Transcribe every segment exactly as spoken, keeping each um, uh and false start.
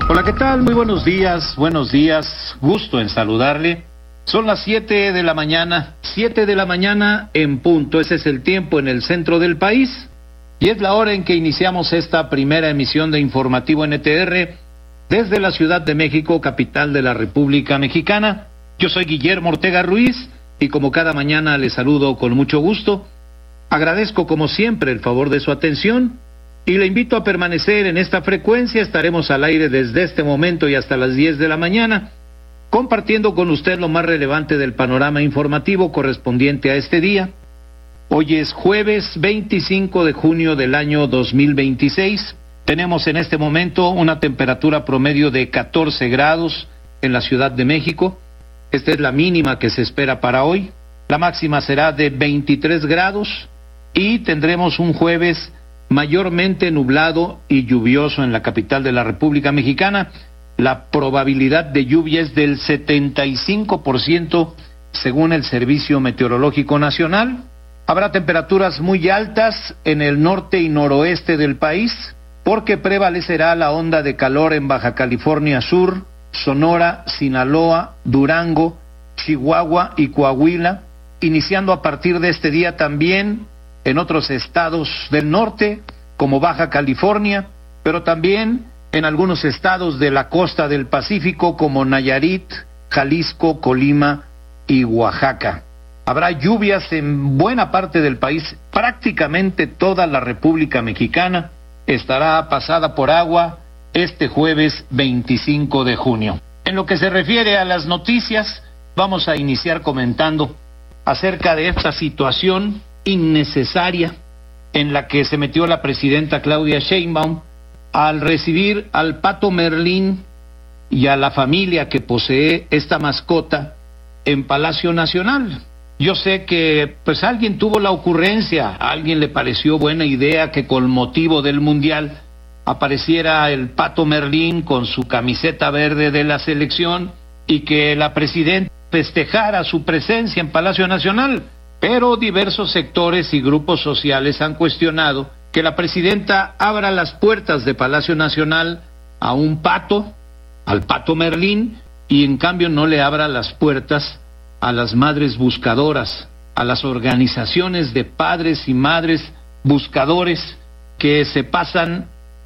Hola, ¿qué tal? Muy buenos días, buenos días, gusto en saludarle. Son las siete de la mañana, siete de la mañana en punto, ese es el tiempo en el centro del país y es la hora en que iniciamos esta primera emisión de Informativo N T R desde la Ciudad de México, capital de la República Mexicana. Yo soy Guillermo Ortega Ruiz y como cada mañana les saludo con mucho gusto. Agradezco como siempre el favor de su atención y le invito a permanecer en esta frecuencia. Estaremos al aire desde este momento y hasta las diez de la mañana, compartiendo con usted lo más relevante del panorama informativo correspondiente a este día. Hoy es jueves veinticinco de junio del año dos mil veintiséis. Tenemos en este momento una temperatura promedio de catorce grados en la Ciudad de México. Esta es la mínima que se espera para hoy. La máxima será de veintitrés grados y tendremos un jueves mayormente nublado y lluvioso en la capital de la República Mexicana. La probabilidad de lluvia es del setenta y cinco por ciento según el Servicio Meteorológico Nacional. Habrá temperaturas muy altas en el norte y noroeste del país, porque prevalecerá la onda de calor en Baja California Sur, Sonora, Sinaloa, Durango, Chihuahua y Coahuila, iniciando a partir de este día también en otros estados del norte, como Baja California, pero también en algunos estados de la costa del Pacífico, como Nayarit, Jalisco, Colima y Oaxaca. Habrá lluvias en buena parte del país, prácticamente toda la República Mexicana estará pasada por agua este jueves veinticinco de junio. En lo que se refiere a las noticias, vamos a iniciar comentando acerca de esta situación innecesaria en la que se metió la presidenta Claudia Sheinbaum al recibir al Pato Merlín y a la familia que posee esta mascota en Palacio Nacional. Yo sé que pues alguien tuvo la ocurrencia, a alguien le pareció buena idea que con motivo del Mundial apareciera el Pato Merlín con su camiseta verde de la selección y que la presidenta festejara su presencia en Palacio Nacional. Pero diversos sectores y grupos sociales han cuestionado que la presidenta abra las puertas de Palacio Nacional a un pato, al Pato Merlín, y en cambio no le abra las puertas a las madres buscadoras, a las organizaciones de padres y madres buscadores que se pasan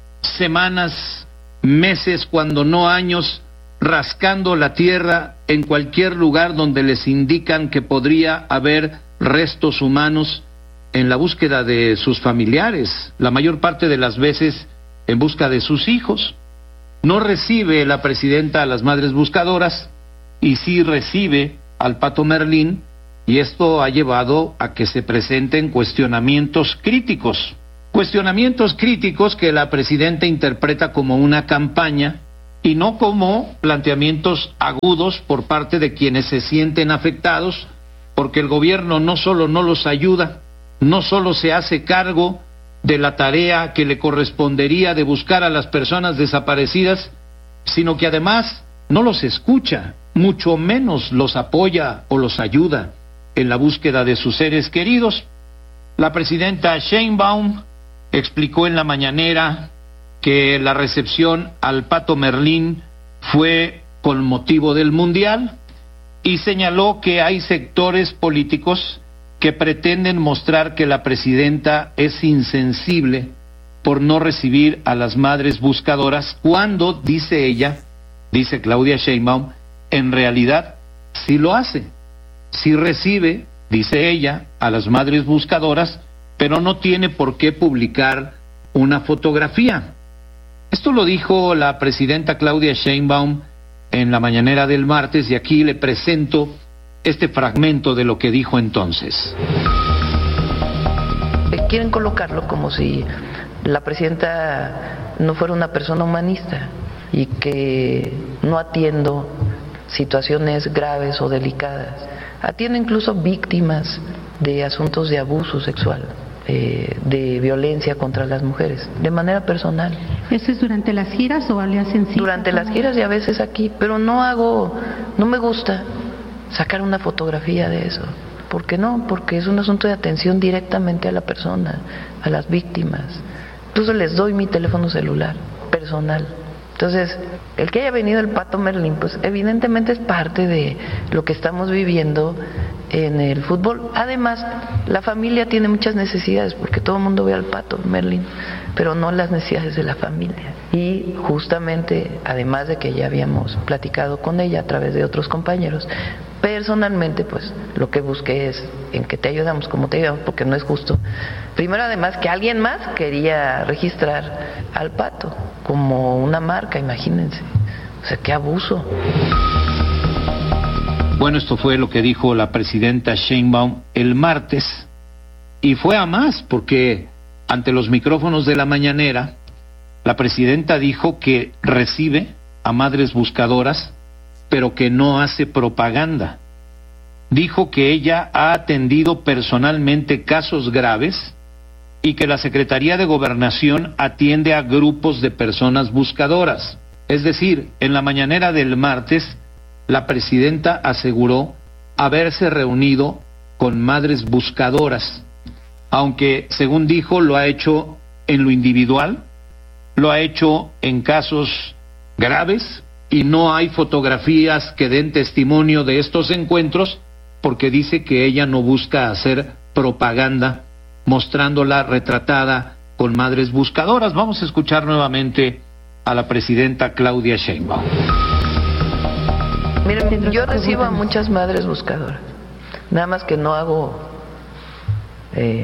semanas, meses, cuando no años, rascando la tierra en cualquier lugar donde les indican que podría haber restos humanos en la búsqueda de sus familiares, la mayor parte de las veces en busca de sus hijos. No recibe la presidenta a las madres buscadoras y sí recibe al Pato Merlín, y esto ha llevado a que se presenten cuestionamientos críticos, cuestionamientos críticos que la presidenta interpreta como una campaña y no como planteamientos agudos por parte de quienes se sienten afectados, porque el gobierno no solo no los ayuda, no solo se hace cargo de la tarea que le correspondería de buscar a las personas desaparecidas, sino que además no los escucha, mucho menos los apoya o los ayuda en la búsqueda de sus seres queridos. La presidenta Sheinbaum explicó en la mañanera que la recepción al Pato Merlín fue con motivo del Mundial, y señaló que hay sectores políticos que pretenden mostrar que la presidenta es insensible por no recibir a las madres buscadoras, cuando, dice ella, dice Claudia Sheinbaum, en realidad sí lo hace, sí recibe, dice ella, a las madres buscadoras, pero no tiene por qué publicar una fotografía. Esto lo dijo la presidenta Claudia Sheinbaum en la mañanera del martes, y aquí le presento este fragmento de lo que dijo entonces. Quieren colocarlo como si la presidenta no fuera una persona humanista y que no atiendo situaciones graves o delicadas. Atiendo incluso víctimas de asuntos de abuso sexual, eh, de violencia contra las mujeres, de manera personal. ¿Eso es durante las giras o le hacen cita? Durante las giras y a veces aquí, pero no hago, no me gusta sacar una fotografía de eso. ¿Por qué no? Porque es un asunto de atención directamente a la persona, a las víctimas. Incluso les doy mi teléfono celular personal Entonces, el que haya venido el Pato Merlín, pues evidentemente es parte de lo que estamos viviendo en el fútbol. Además, la familia tiene muchas necesidades, porque todo el mundo ve al Pato Merlín, pero no las necesidades de la familia. Y justamente, además de que ya habíamos platicado con ella a través de otros compañeros, personalmente, pues lo que busqué es en que te ayudamos, como te ayudamos, porque no es justo. Primero, además, que alguien más quería registrar al Pato como una marca, imagínense. O sea, qué abuso. Bueno, esto fue lo que dijo la presidenta Sheinbaum el martes, y fue a más, porque ante los micrófonos de la mañanera, la presidenta dijo que recibe a madres buscadoras, pero que no hace propaganda. Dijo que ella ha atendido personalmente casos graves y que la Secretaría de Gobernación atiende a grupos de personas buscadoras. Es decir, en la mañanera del martes, la presidenta aseguró haberse reunido con madres buscadoras, aunque, según dijo, lo ha hecho en lo individual, lo ha hecho en casos graves, y no hay fotografías que den testimonio de estos encuentros, porque dice que ella no busca hacer propaganda mostrándola retratada con madres buscadoras. Vamos a escuchar nuevamente a la presidenta Claudia Sheinbaum. Miren, yo recibo a muchas madres buscadoras, nada más que no hago eh,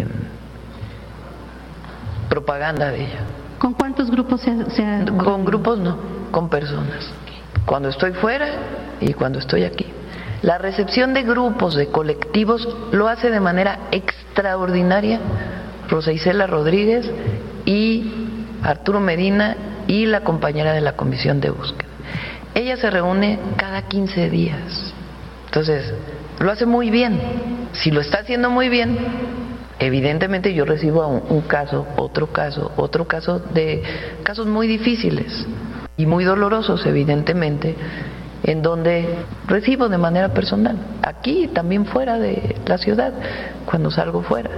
propaganda de ella. ¿Con cuántos grupos se ha, se ha... Con grupos no, con personas. Cuando estoy fuera y cuando estoy aquí. La recepción de grupos, de colectivos, lo hace de manera extraordinaria Rosa Isela Rodríguez y Arturo Medina y la compañera de la comisión de búsqueda. Ella se reúne cada quince días. Entonces, lo hace muy bien. Si lo está haciendo muy bien, evidentemente yo recibo un, un caso, otro caso, otro caso, de casos muy difíciles y muy dolorosos, evidentemente, en donde recibo de manera personal, aquí y también fuera de la ciudad, cuando salgo fuera.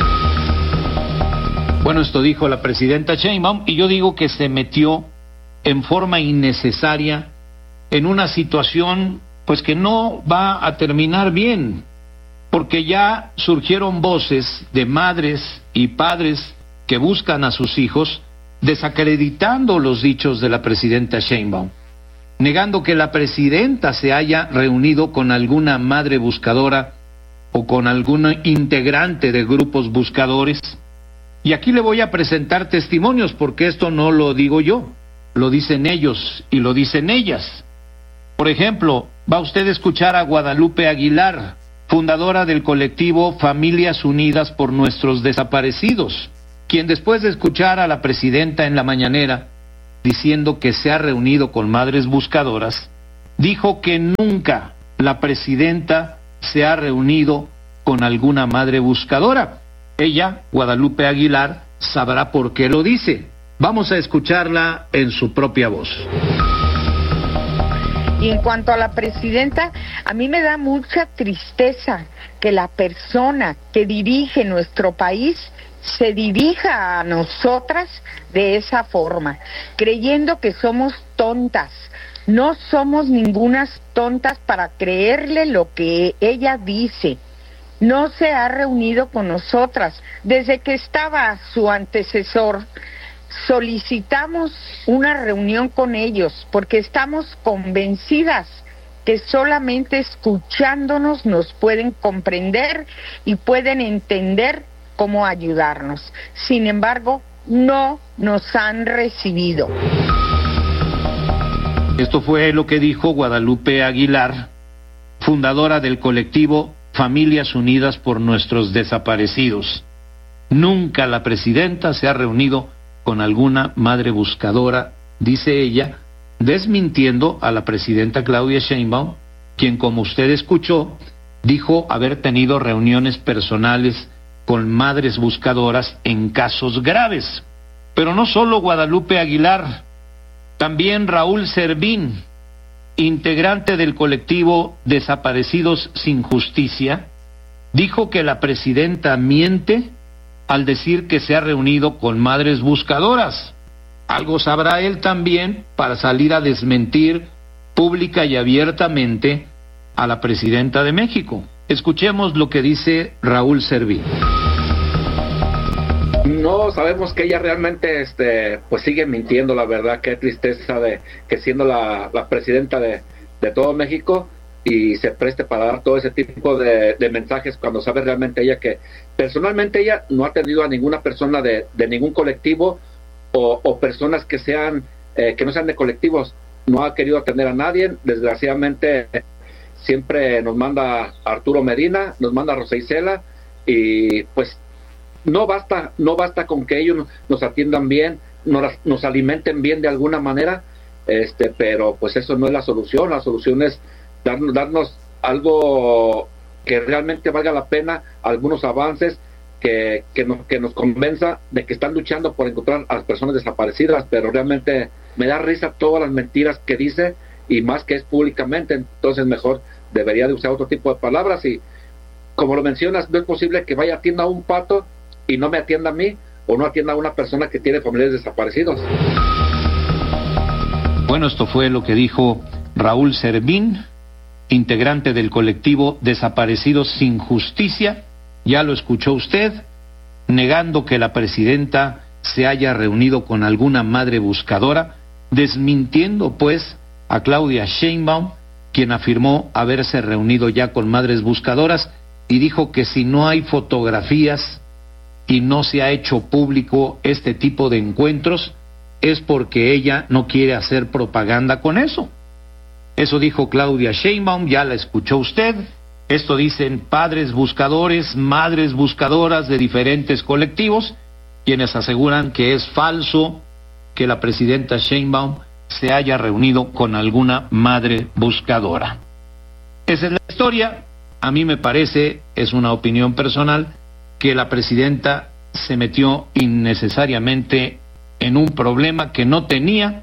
Bueno, esto dijo la presidenta Sheinbaum, y yo digo que se metió en forma innecesaria en una situación pues que no va a terminar bien, porque ya surgieron voces de madres y padres que buscan a sus hijos desacreditando los dichos de la presidenta Sheinbaum, negando que la presidenta se haya reunido con alguna madre buscadora o con algún integrante de grupos buscadores. Y aquí le voy a presentar testimonios, porque esto no lo digo yo, lo dicen ellos y lo dicen ellas. Por ejemplo, va usted a escuchar a Guadalupe Aguilar, fundadora del colectivo Familias Unidas por Nuestros Desaparecidos, quien después de escuchar a la presidenta en la mañanera diciendo que se ha reunido con madres buscadoras, dijo que nunca la presidenta se ha reunido con alguna madre buscadora. Ella, Guadalupe Aguilar, sabrá por qué lo dice. Vamos a escucharla en su propia voz. Y en cuanto a la presidenta, a mí me da mucha tristeza que la persona que dirige nuestro país se dirija a nosotras de esa forma, creyendo que somos tontas. No somos ningunas tontas para creerle lo que ella dice. No se ha reunido con nosotras. Desde que estaba su antecesor, solicitamos una reunión con ellos porque estamos convencidas que solamente escuchándonos nos pueden comprender y pueden entender cómo ayudarnos. Sin embargo, no nos han recibido. Esto fue lo que dijo Guadalupe Aguilar, fundadora del colectivo Familias Unidas por Nuestros Desaparecidos. Nunca la presidenta se ha reunido con alguna madre buscadora, dice ella, desmintiendo a la presidenta Claudia Sheinbaum, quien, como usted escuchó, dijo haber tenido reuniones personales con madres buscadoras en casos graves. Pero no solo Guadalupe Aguilar, también Raúl Servín, integrante del colectivo Desaparecidos sin Justicia, dijo que la presidenta miente al decir que se ha reunido con madres buscadoras. algo sabrá él también para salir a desmentir pública y abiertamente a la presidenta de México. Escuchemos lo que dice Raúl Servín. No, sabemos que ella realmente este, pues sigue mintiendo, la verdad. Qué tristeza de que siendo la, la presidenta de, de todo México y se preste para dar todo ese tipo de, de mensajes cuando sabe realmente ella que personalmente ella no ha atendido a ninguna persona de, de ningún colectivo o, o personas que sean eh, que no sean de colectivos. No ha querido atender a nadie. Desgraciadamente siempre nos manda a Arturo Medina, nos manda a Rosa Isela, y pues no basta, no basta con que ellos nos atiendan bien, nos, nos alimenten bien de alguna manera, este, pero pues eso no es la solución. La solución es darnos, darnos algo que realmente valga la pena, algunos avances que, que, nos, que nos convenza de que están luchando por encontrar a las personas desaparecidas, pero realmente me da risa todas las mentiras que dice, y más que es públicamente. Entonces mejor debería de usar otro tipo de palabras. Y como lo mencionas, no es posible que vaya a atienda a un pato y no me atienda a mí, o no atienda a una persona que tiene familiares desaparecidos. Bueno, esto fue lo que dijo Raúl Servín, integrante del colectivo Desaparecidos sin Justicia. Ya lo escuchó usted, negando que la presidenta se haya reunido con alguna madre buscadora, desmintiendo pues a Claudia Sheinbaum, quien afirmó haberse reunido ya con madres buscadoras, y dijo que si no hay fotografías y no se ha hecho público este tipo de encuentros, es porque ella no quiere hacer propaganda con eso. Eso dijo Claudia Sheinbaum, ya la escuchó usted. Esto dicen padres buscadores, madres buscadoras de diferentes colectivos, quienes aseguran que es falso que la presidenta Sheinbaum se haya reunido con alguna madre buscadora. Esa es la historia. A mí me parece, es una opinión personal, que la presidenta se metió innecesariamente en un problema que no tenía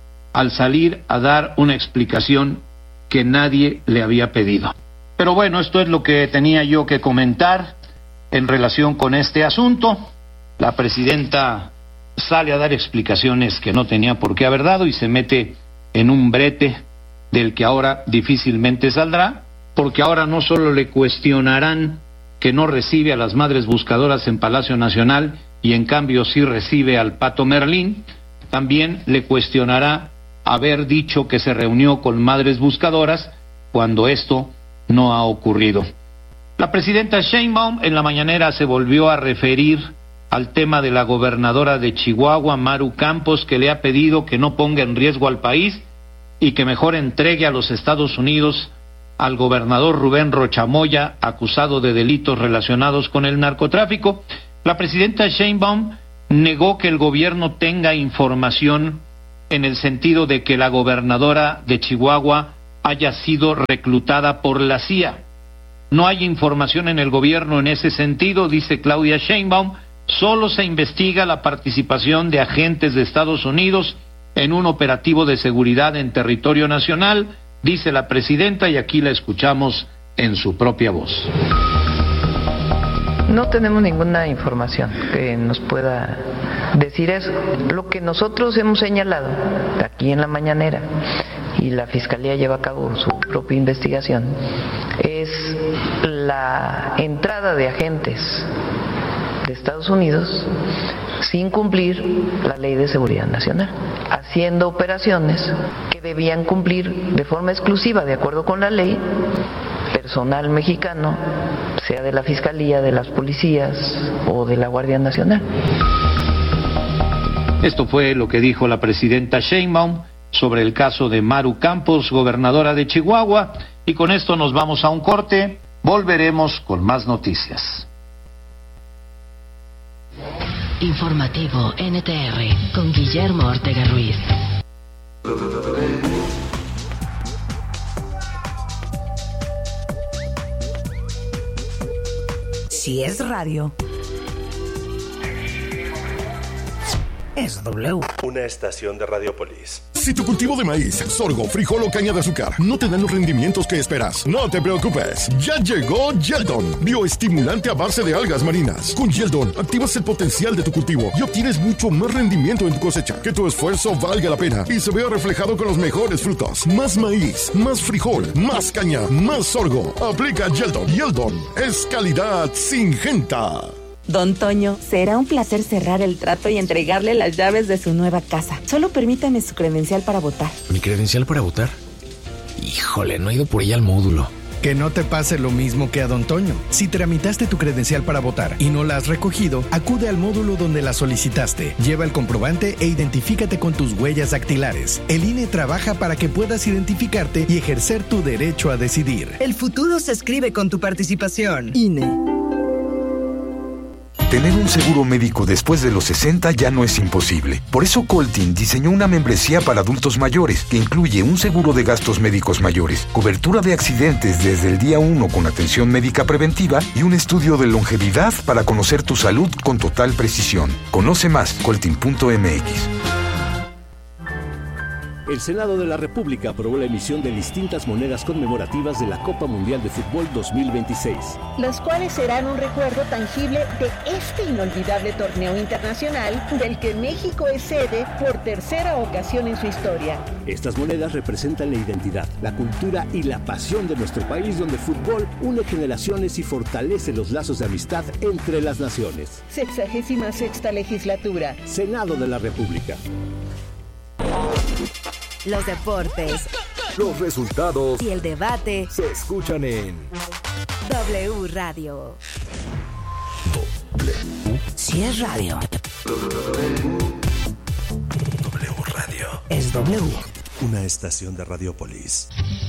al salir a dar una explicación que nadie le había pedido. Pero bueno, esto es lo que tenía yo que comentar en relación con este asunto. La presidenta sale a dar explicaciones que no tenía por qué haber dado y se mete en un brete del que ahora difícilmente saldrá, porque ahora no solo le cuestionarán que no recibe a las madres buscadoras en Palacio Nacional y en cambio sí recibe al Pato Merlín, también le cuestionará haber dicho que se reunió con madres buscadoras cuando esto no ha ocurrido. La presidenta Sheinbaum en la mañanera se volvió a referir al tema de la gobernadora de Chihuahua, Maru Campos, que le ha pedido que no ponga en riesgo al país y que mejor entregue a los Estados Unidos al gobernador Rubén Rocha Moya, acusado de delitos relacionados con el narcotráfico. La presidenta Sheinbaum negó que el gobierno tenga información en el sentido de que la gobernadora de Chihuahua haya sido reclutada por la C I A. No hay información en el gobierno en ese sentido, dice Claudia Sheinbaum. Solo se investiga la participación de agentes de Estados Unidos en un operativo de seguridad en territorio nacional, dice la presidenta, y aquí la escuchamos en su propia voz. No tenemos ninguna información que nos pueda decir eso. Lo que nosotros hemos señalado aquí en la mañanera, y la Fiscalía lleva a cabo su propia investigación, es la entrada de agentes de Estados Unidos sin cumplir la Ley de Seguridad Nacional, haciendo operaciones que debían cumplir de forma exclusiva, de acuerdo con la ley, personal mexicano, sea de la Fiscalía, de las policías o de la Guardia Nacional. Esto fue lo que dijo la presidenta Sheinbaum sobre el caso de Maru Campos, gobernadora de Chihuahua, y con esto nos vamos a un corte. Volveremos con más noticias. Informativo N T R con Guillermo Ortega Ruiz. Si es radio, es W. Una estación de Radiopolis. Si tu cultivo de maíz, sorgo, frijol o caña de azúcar no te dan los rendimientos que esperas, no te preocupes. Ya llegó Yeldon, bioestimulante a base de algas marinas. Con Yeldon activas el potencial de tu cultivo y obtienes mucho más rendimiento en tu cosecha. Que tu esfuerzo valga la pena y se vea reflejado con los mejores frutos. Más maíz, más frijol, más caña, más sorgo. Aplica Yeldon. Yeldon es calidad Syngenta. Don Toño, será un placer cerrar el trato y entregarle las llaves de su nueva casa. Solo permítame su credencial para votar. ¿Mi credencial para votar? Híjole, no he ido por ella al módulo. Que no te pase lo mismo que a Don Toño. Si tramitaste tu credencial para votar y no la has recogido, acude al módulo donde la solicitaste. Lleva el comprobante e identifícate con tus huellas dactilares. El I N E trabaja para que puedas identificarte y ejercer tu derecho a decidir. El futuro se escribe con tu participación. I N E. Tener un seguro médico después de los sesenta ya no es imposible. Por eso Coltin diseñó una membresía para adultos mayores que incluye un seguro de gastos médicos mayores, cobertura de accidentes desde el día uno con atención médica preventiva y un estudio de longevidad para conocer tu salud con total precisión. Conoce más, coltin punto m x. El Senado de la República aprobó la emisión de distintas monedas conmemorativas de la Copa Mundial de Fútbol dos mil veintiséis. Las cuales serán un recuerdo tangible de este inolvidable torneo internacional del que México es sede por tercera ocasión en su historia. Estas monedas representan la identidad, la cultura y la pasión de nuestro país, donde el fútbol une generaciones y fortalece los lazos de amistad entre las naciones. Sexagésima sexta legislatura. Senado de la República. Los deportes, los resultados y el debate se escuchan en W Radio. W. Si es radio. W Radio. Es W. Una estación de Radiopolis.